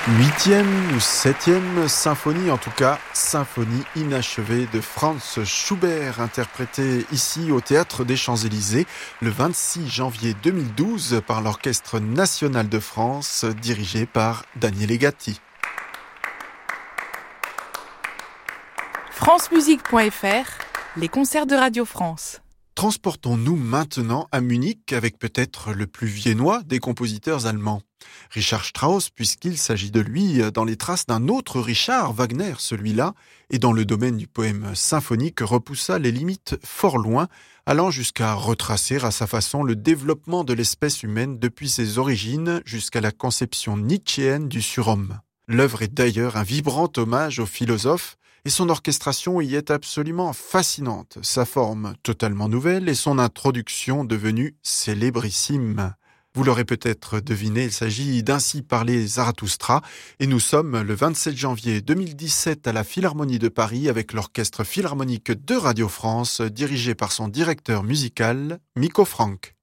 Huitième ou septième symphonie, en tout cas, symphonie inachevée de Franz Schubert, interprétée ici au Théâtre des Champs-Élysées le 26 janvier 2012 par l'Orchestre national de France, dirigé par Daniele Gatti. francemusique.fr, les concerts de Radio France. Transportons-nous maintenant à Munich avec peut-être le plus viennois des compositeurs allemands. Richard Strauss, puisqu'il s'agit de lui dans les traces d'un autre Richard Wagner, celui-là, et dans le domaine du poème symphonique repoussa les limites fort loin, allant jusqu'à retracer à sa façon le développement de l'espèce humaine depuis ses origines jusqu'à la conception nietzschéenne du surhomme. L'œuvre est d'ailleurs un vibrant hommage au philosophe, et son orchestration y est absolument fascinante, sa forme totalement nouvelle et son introduction devenue célébrissime. Vous l'aurez peut-être deviné, il s'agit d'Ainsi parlait Zarathustra, et nous sommes le 27 janvier 2017 à la Philharmonie de Paris avec l'Orchestre philharmonique de Radio France, dirigé par son directeur musical, Mikko Franck.